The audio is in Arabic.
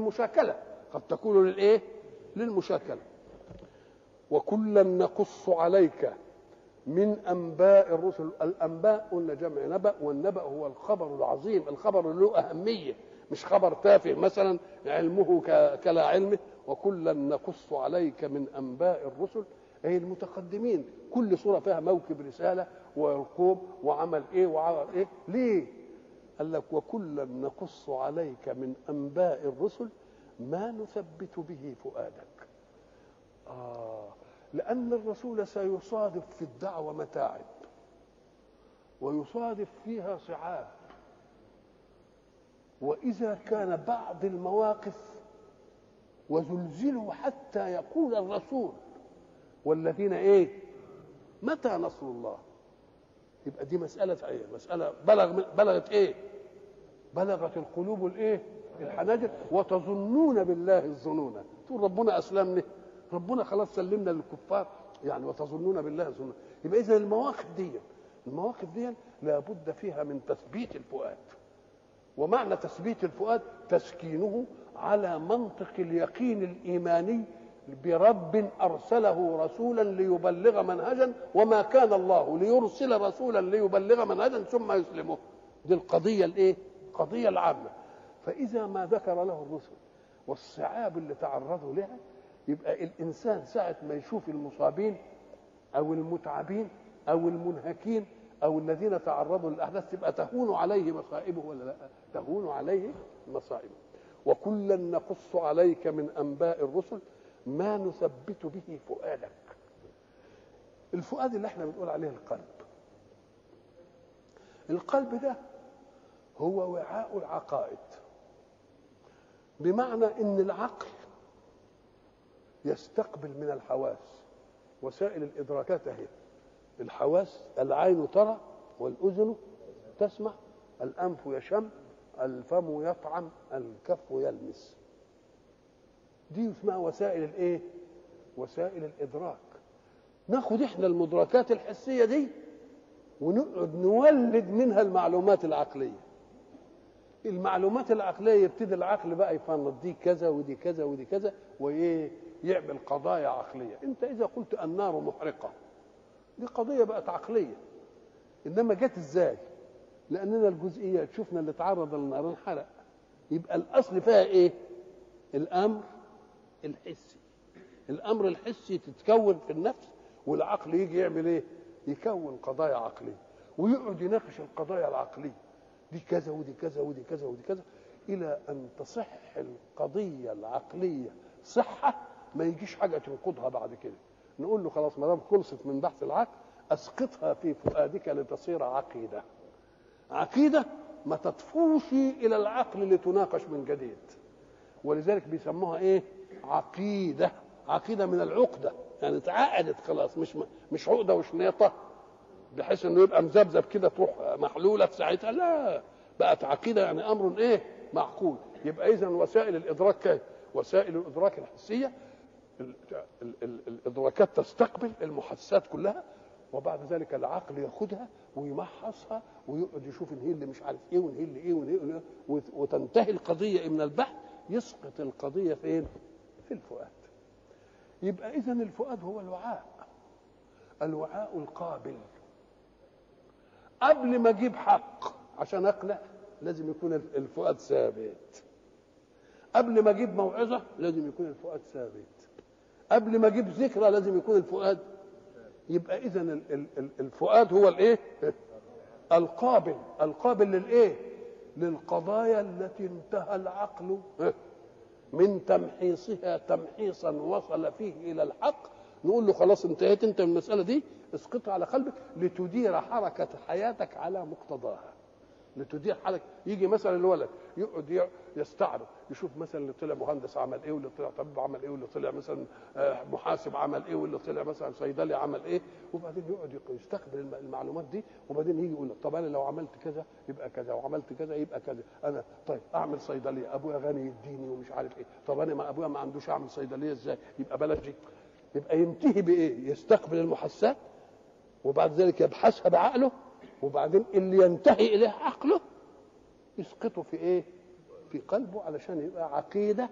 للمشاكله، قد تكون للايه؟ للمشاكله. وكلا نقص عليك من انباء الرسل. الانباء قلنا جمع نبأ، والنبأ هو الخبر العظيم، الخبر اللي له اهميه، مش خبر تافه مثلا علمه كلا علمه. وكلا نقص عليك من انباء الرسل، اي المتقدمين، كل سوره فيها موكب رساله ويعقوب وعمل ايه وعمل ايه. ليه؟ قال لك وكلا نقص عليك من انباء الرسل ما نثبت به فؤادك. لأن الرسول سيصادف في الدعوة متاعب، ويصادف فيها صعاب، وإذا كان بعض المواقف وزلزلوا حتى يقول الرسول والذين ايه متى نصر الله، يبقى دي مسألة بلغت ايه؟ بلغت القلوب الايه؟ الحناجر، وتظنون بالله الظنون. تقول ربنا اسلمني، ربنا خلاص سلمنا للكفار، يعني وتظنون بالله الظنون. يبقى اذا المواقف دي لابد فيها من تثبيت الفؤاد. ومعنى تثبيت الفؤاد تسكينه على منطق اليقين الايماني برب ارسله رسولا ليبلغ منهجا، وما كان الله ليرسل رسولا ليبلغ منهجا ثم يسلمه. دي القضيه الايه؟ القضيه العامه. فاذا ما ذكر له الرسل والصعاب اللي تعرضوا لها، يبقى الانسان ساعه ما يشوف المصابين او المتعبين او المنهكين او الذين تعرضوا للاحداث تبقى تهون عليه مصائبه ولا لا؟ تهون عليه مصائبه. وكلا نقص عليك من انباء الرسل ما نثبت به فؤادك. الفؤاد اللي احنا بنقول عليه القلب. القلب ده هو وعاء العقائد، بمعنى ان العقل يستقبل من الحواس وسائل الادراكات اهي. الحواس: العين ترى، والاذن تسمع، الانف يشم، الفم يطعم، الكف يلمس. دي اسمها وسائل الايه؟ وسائل الادراك. ناخد احنا المدركات الحسيه دي ونقعد نولد منها المعلومات العقليه. المعلومات العقليه يبتدي العقل بقى يفنط دي كذا ودي كذا ودي كذا، وايه؟ يعمل قضايا عقليه. انت اذا قلت النار محرقه، دي قضيه بقت عقليه. انما جت ازاي؟ لاننا الجزئيات شفنا اللي تعرض للنار انحرق. يبقى الاصل فيها ايه؟ الامر الحسي. الامر الحسي تتكون في النفس، والعقل يجي يعمل ايه؟ يكون قضايا عقليه ويقعد يناقش القضايا العقليه، دي كذا ودي كذا ودي كذا ودي كذا، الى ان تصح القضيه العقليه صحه ما يجيش حاجه تنقضها بعد كده. نقول له خلاص ما دام خلصت من بحث العقل اسقطها في فؤادك لتصير عقيده. عقيده ما تطفوش الى العقل لتناقش من جديد. ولذلك بيسموها ايه؟ عقيده. عقيده من العقده، يعني اتعقدت خلاص، مش عقده وشنيطه بحيث انه يبقى مذبذب كده تروح محلوله في ساعتها، لا، بقت عقيده يعني امر ايه؟ معقول. يبقى اذا وسائل الادراك كيف؟ وسائل الادراك الحسيه، الادراكات تستقبل المحسات كلها، وبعد ذلك العقل ياخدها ويمحصها ويقعد يشوف ان هي اللي مش عارف ايه وان هي اللي ايه وان هي اللي إيه، وتنتهي القضيه من البحث، يسقط القضيه فين؟ في الفؤاد. يبقى اذا الفؤاد هو الوعاء، الوعاء القابل. قبل ما اجيب حق عشان اقنع لازم يكون الفؤاد ثابت. قبل ما اجيب موعظه لازم يكون الفؤاد ثابت. قبل ما اجيب ذكرى لازم يكون الفؤاد. يبقى اذا الفؤاد هو الايه؟ القابل للايه؟ للقضايا التي انتهى العقل من تمحيصها تمحيصا وصل فيه الى الحق. نقول له خلاص انتهيت انت من المساله دي، اسقطها على قلبك لتدير حركه حياتك على مقتضاها. لتدير حركه. يجي مثلا الولد يقعد يستعرض، يشوف مثلا اللي طلع مهندس عمل ايه، واللي طلع طبيب عمل ايه، واللي طلع مثلا محاسب عمل ايه، واللي طلع مثلا صيدلي عمل ايه، وبعدين يقعد يستقبل المعلومات دي، وبعدين يجي يقول لك طب انا لو عملت كذا يبقى كذا، وعملت كذا يبقى كذا. انا طيب اعمل صيدليه، ابويا غني يديني ومش عارف ايه، طب انا ما ابويا ما عندوش اعمل صيدليه ازاي؟ يبقى بلاش دي. يبقى ينتهي بايه؟ يستقبل المحسات وبعد ذلك يبحثها بعقله، وبعدين اللي ينتهي اليه عقله يسقطه في ايه؟ في قلبه، علشان يبقى عقيده